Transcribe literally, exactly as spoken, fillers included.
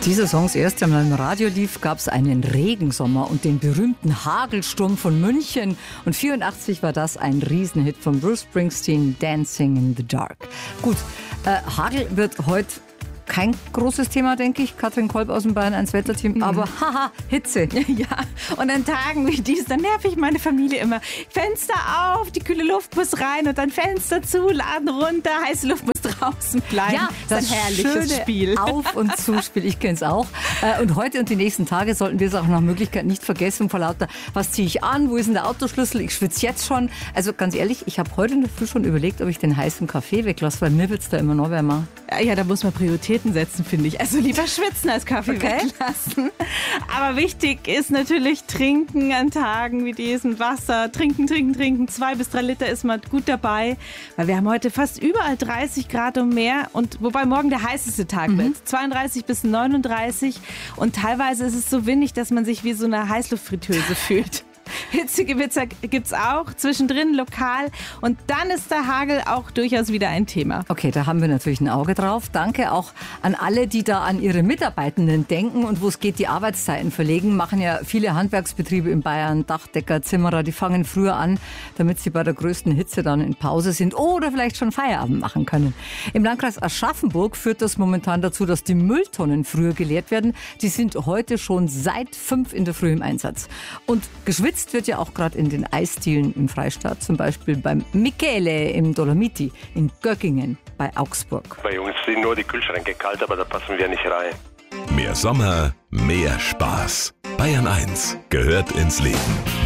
dieser Song das erste Mal im Radio lief, gab es einen Regensommer und den berühmten Hagelsturm von München. Und vierundachtzig war das ein Riesenhit von Bruce Springsteen, Dancing in the Dark. Gut, äh, Hagel wird heute kein großes Thema, denke ich. Katrin Kolb aus dem Bayern eins Wetterteam. Mhm. Aber haha, Hitze. Ja, und an Tagen wie dies, dann nerv ich meine Familie immer. Fenster auf, die kühle Luft muss rein und dann Fenster zu, Laden runter, heiße Luft muss draußen bleiben. Ja, das, das ist ein herrliches schöne Spiel. Auf- und Zuspiel, ich kenne es auch. Und heute und die nächsten Tage sollten wir es auch nach Möglichkeit nicht vergessen, vor lauter, was ziehe ich an, wo ist denn der Autoschlüssel, ich schwitze jetzt schon. Also ganz ehrlich, ich habe heute in der Früh schon überlegt, ob ich den heißen Kaffee weglasse, weil mir wird es da immer noch wärmer. Ja, da muss man Prioritäten setzen, finde ich. Also lieber schwitzen als Kaffee Okay. weglassen. Aber wichtig ist natürlich trinken an Tagen wie diesen. Wasser, trinken, trinken, trinken. Zwei bis drei Liter ist man gut dabei. Weil wir haben heute fast überall dreißig Grad und mehr. Und wobei morgen der heißeste Tag Mhm. wird. zweiunddreißig bis neununddreißig. Und teilweise ist es so windig, dass man sich wie so eine Heißluftfritteuse fühlt. Hitzegewitzer gibt es auch, zwischendrin lokal. Und dann ist der Hagel auch durchaus wieder ein Thema. Okay, da haben wir natürlich ein Auge drauf. Danke auch an alle, die da an ihre Mitarbeitenden denken und wo es geht, die Arbeitszeiten verlegen. Machen ja viele Handwerksbetriebe in Bayern, Dachdecker, Zimmerer, die fangen früher an, damit sie bei der größten Hitze dann in Pause sind oder vielleicht schon Feierabend machen können. Im Landkreis Aschaffenburg führt das momentan dazu, dass die Mülltonnen früher geleert werden. Die sind heute schon seit fünf in der Früh im Einsatz. Und geschwitzt wird ja auch gerade in den Eisdielen im Freistaat, zum Beispiel beim Michele im Dolomiti in Göggingen bei Augsburg. Bei uns sind nur die Kühlschränke kalt, aber da passen wir nicht rein. Mehr Sommer, mehr Spaß. Bayern eins gehört ins Leben.